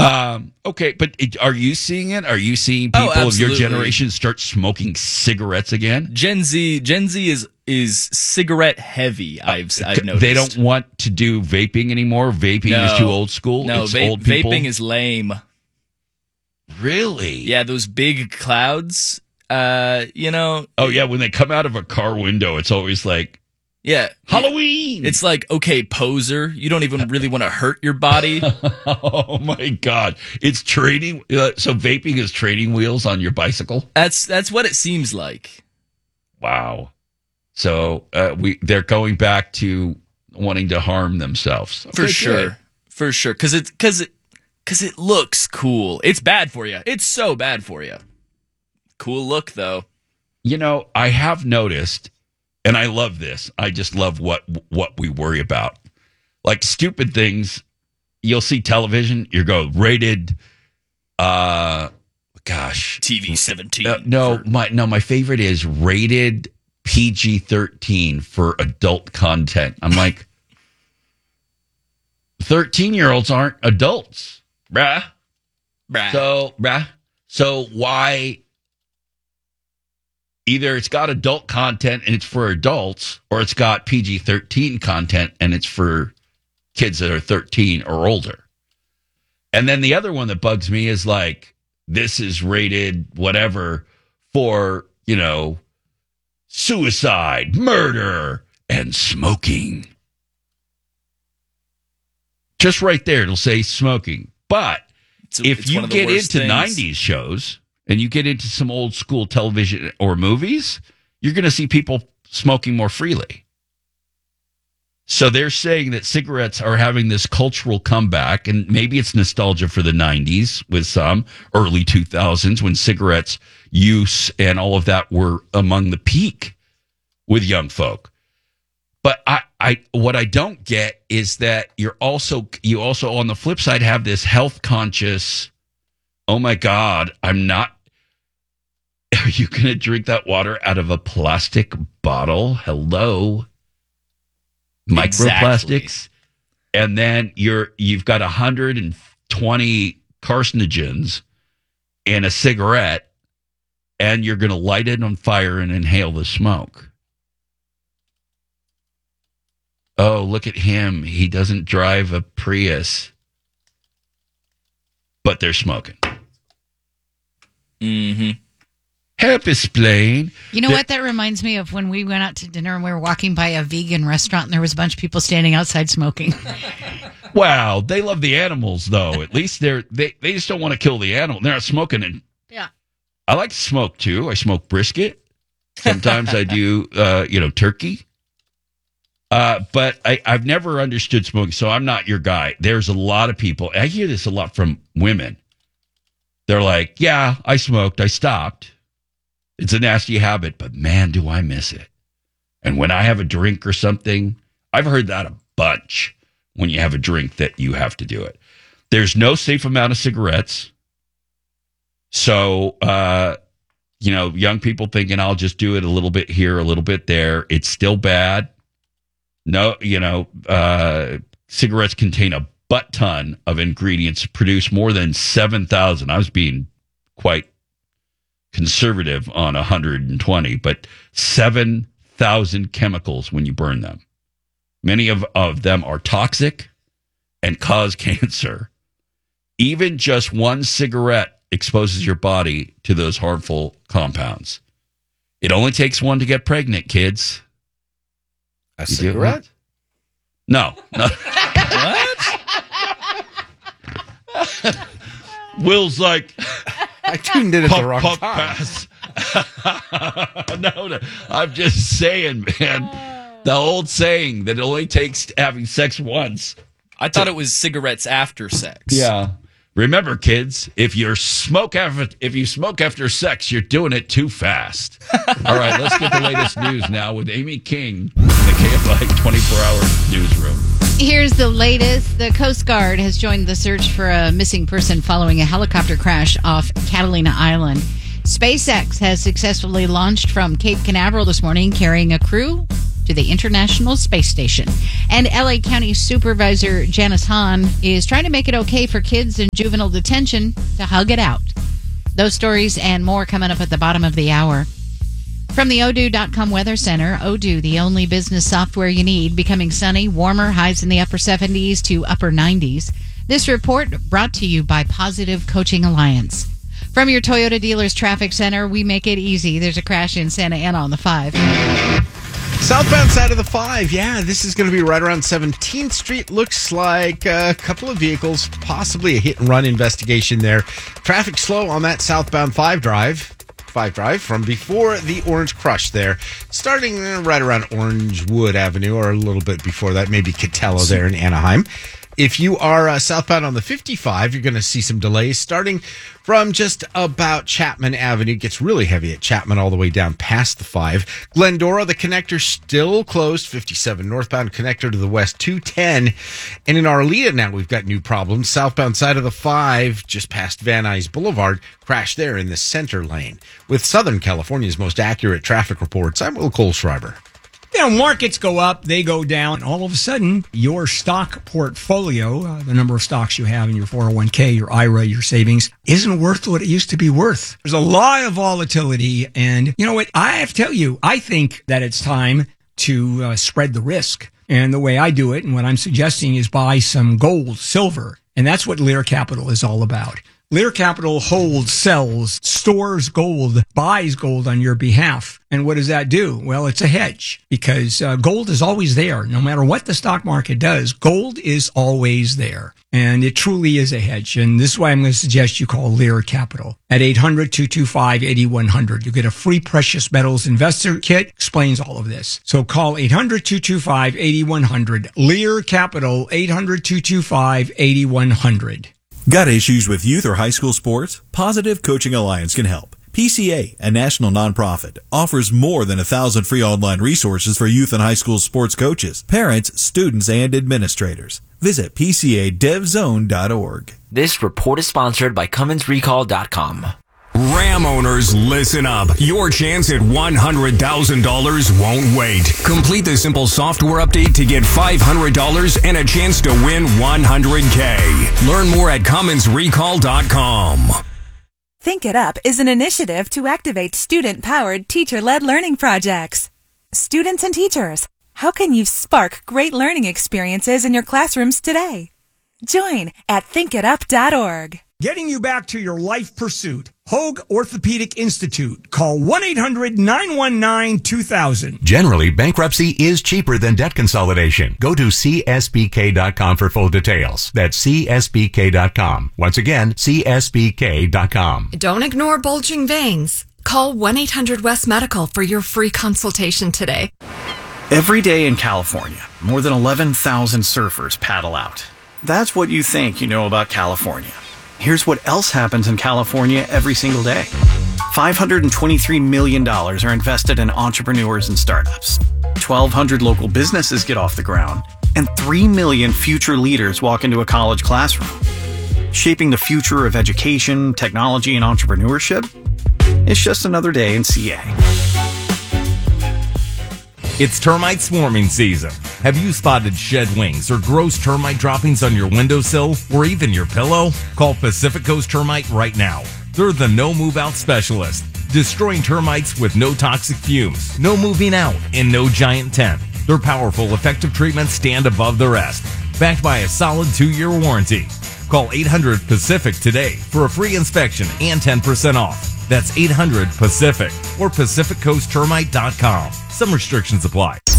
Okay, but are you seeing it? Are you seeing people of your generation start smoking cigarettes again? Gen Z is cigarette heavy. I've noticed they don't want to do vaping anymore. Vaping is too old school. No, it's old people. Vaping is lame. Really? Yeah, those big clouds. Oh yeah, when they come out of a car window, it's always like. Yeah. Halloween! It's like, okay, poser, you don't even really want to hurt your body. Oh, my God. It's training. So vaping is training wheels on your bicycle? That's what it seems like. Wow. So they're going back to wanting to harm themselves. Okay, For sure. Because it looks cool. It's bad for you. It's so bad for you. Cool look, though. I have noticed... And I love this. I just love what we worry about. Like stupid things. You'll see television. You go rated. TV 17. My favorite is rated PG-13 for adult content. I'm like, 13-year-olds aren't adults, bruh. So why? Either it's got adult content and it's for adults, or it's got PG-13 content and it's for kids that are 13 or older. And then the other one that bugs me is like, this is rated whatever for, suicide, murder, and smoking. Just right there, it'll say smoking. But if you get into 90s shows... and you get into some old school television or movies, you're going to see people smoking more freely. So they're saying that cigarettes are having this cultural comeback, and maybe it's nostalgia for the 90s with some, early 2000s when cigarettes use and all of that were among the peak with young folk. But what I don't get is that you also on the flip side have this health conscious, oh my God, are you going to drink that water out of a plastic bottle? Hello. Microplastics. Exactly. And then you've got 120 carcinogens in a cigarette, and you're going to light it on fire and inhale the smoke. Oh, look at him. He doesn't drive a Prius. But they're smoking. Mm-hmm. Help explain. You know what? That reminds me of when we went out to dinner and we were walking by a vegan restaurant and there was a bunch of people standing outside smoking. Wow, they love the animals, though. At least they just don't want to kill the animal. They're not smoking. Yeah. I like to smoke, too. I smoke brisket. Sometimes I do, turkey. But I've never understood smoking, so I'm not your guy. There's a lot of people. I hear this a lot from women. They're like, yeah, I smoked. I stopped. It's a nasty habit, but man, do I miss it. And when I have a drink or something, I've heard that a bunch. When you have a drink that you have to do it. There's no safe amount of cigarettes. So, young people thinking I'll just do it a little bit here, a little bit there. It's still bad. No, cigarettes contain a butt ton of ingredients, produce more than 7,000. I was being quite conservative on 120, but 7,000 chemicals when you burn them. Many of them are toxic and cause cancer. Even just one cigarette exposes your body to those harmful compounds. It only takes one to get pregnant, kids. A cigarette? No. What? Will's like... I tuned in at the wrong time. Pass. No, I'm just saying, man. The old saying that it only takes having sex once. I thought it was cigarettes after sex. Yeah. Remember, kids, if you smoke after sex, you're doing it too fast. All right, let's get the latest news now with Amy King in the KFI 24-hour newsroom. Here's the latest. The Coast Guard has joined the search for a missing person following a helicopter crash off Catalina Island. SpaceX has successfully launched from Cape Canaveral this morning, carrying a crew to the International Space Station. And LA County Supervisor Janice Hahn is trying to make it okay for kids in juvenile detention to hug it out. Those stories and more coming up at the bottom of the hour. From the Odoo.com Weather Center, Odoo, the only business software you need, becoming sunny, warmer, highs in the upper 70s to upper 90s. This report brought to you by Positive Coaching Alliance. From your Toyota dealer's traffic center, we make it easy. There's a crash in Santa Ana on the 5. Southbound side of the 5. Yeah, this is going to be right around 17th Street. Looks like a couple of vehicles, possibly a hit-and-run investigation there. Traffic slow on that southbound 5 drive from before the Orange Crush there, starting right around Orangewood Avenue, or a little bit before that, maybe Catello there in Anaheim. If you are southbound on the 55, you're going to see some delays starting from just about Chapman Avenue. It gets really heavy at Chapman all the way down past the 5. Glendora, the connector still closed. 57 northbound connector to the west, 210. And in Arleta now we've got new problems. Southbound side of the 5, just past Van Nuys Boulevard, crash there in the center lane. With Southern California's most accurate traffic reports, I'm Will Kohlschreiber. You know, markets go up, they go down. All of a sudden, your stock portfolio, the number of stocks you have in your 401k, your IRA, your savings, isn't worth what it used to be worth. There's a lot of volatility. And you know what? I have to tell you, I think that it's time to spread the risk. And the way I do it and what I'm suggesting is buy some gold, silver. And that's what Lear Capital is all about. Lear Capital holds, sells, stores gold, buys gold on your behalf. And what does that do? Well, it's a hedge because gold is always there. No matter what the stock market does, gold is always there. And it truly is a hedge. And this is why I'm going to suggest you call Lear Capital at 800-225-8100. You get a free precious metals investor kit. Explains all of this. So call 800-225-8100. Lear Capital, 800-225-8100. Got issues with youth or high school sports? Positive Coaching Alliance can help. PCA, a national nonprofit, offers more than 1,000 free online resources for youth and high school sports coaches, parents, students, and administrators. Visit PCADevZone.org. This report is sponsored by CummonsRecall.com. Ram owners, listen up. Your chance at $100,000 won't wait. Complete the simple software update to get $500 and a chance to win $100K. Learn more at CummonsRecall.com. Think It Up is an initiative to activate student-powered, teacher-led learning projects. Students and teachers, how can you spark great learning experiences in your classrooms today? Join at thinkitup.org. Getting you back to your life pursuit. Hoag Orthopedic Institute. Call 1-800-919-2000. Generally, bankruptcy is cheaper than debt consolidation. Go to CSBK.com for full details. That's CSBK.com. Once again, CSBK.com. Don't ignore bulging veins. Call 1-800-WEST-MEDICAL for your free consultation today. Every day in California, more than 11,000 surfers paddle out. That's what you think you know about California. Here's what else happens in California every single day. $523 million are invested in entrepreneurs and startups. 1,200 local businesses get off the ground. And 3 million future leaders walk into a college classroom. Shaping the future of education, technology, and entrepreneurship? It's just another day in CA. It's termite swarming season. Have you spotted shed wings or gross termite droppings on your windowsill or even your pillow? Call Pacific Coast Termite right now. They're the no move out specialist, destroying termites with no toxic fumes, no moving out, and no giant tent. Their powerful, effective treatments stand above the rest, backed by a solid 2-year warranty. Call 800-PACIFIC today for a free inspection and 10% off. That's 800-PACIFIC or PacificCoastTermite.com. Some restrictions apply.